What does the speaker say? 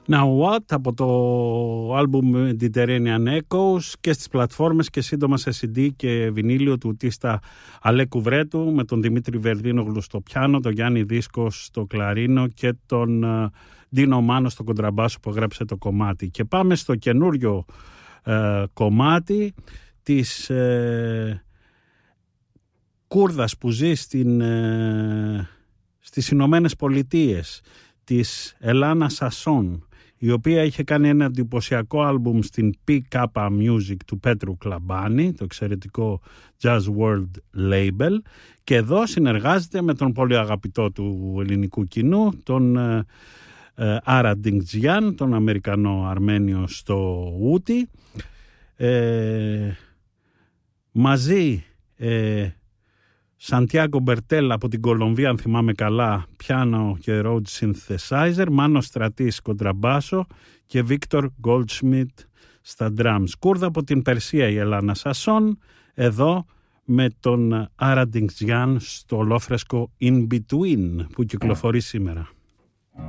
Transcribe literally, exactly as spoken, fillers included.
Now What από το άλμπουμ Mediterranean Echoes και στις πλατφόρμες και σύντομα σε σι ντι και βινίλιο του Τίστα Αλέκου Βρέτου, με τον Δημήτρη Βερδίνογλου στο πιάνο, τον Γιάννη Δίσκο στο κλαρίνο και τον Ντίνο Μάνο στο κοντραμπάσο που έγραψε το κομμάτι. Και πάμε στο καινούριο ε, κομμάτι της ε, Κούρδας που ζει στην, ε, στις Ηνωμένες Πολιτείες, της Ελάνα Σασόν, η οποία είχε κάνει ένα εντυπωσιακό άλμπουμ στην πι κέι Music του Πέτρου Κλαμπάνη, το εξαιρετικό Jazz World Label, και εδώ συνεργάζεται με τον πολύ αγαπητό του ελληνικού κοινού, τον ε, ε, Άρα Ντινκτζιάν, τον Αμερικανό Αρμένιο στο Ούτι. Ε, μαζί ε, Σαντιάγκο Μπερτέλ από την Κολομβία, αν θυμάμαι καλά, πιάνο και Rhodes Synthesizer, Μάνο Στρατής κοντραμπάσο και Βίκτορ Γκόλτσμιτ στα drums. Κούρδα από την Περσία η Ελάνα Σασόν, εδώ με τον Άρα Ντινκτζιάν στο ολόφρεσκο In Between που κυκλοφορεί σήμερα.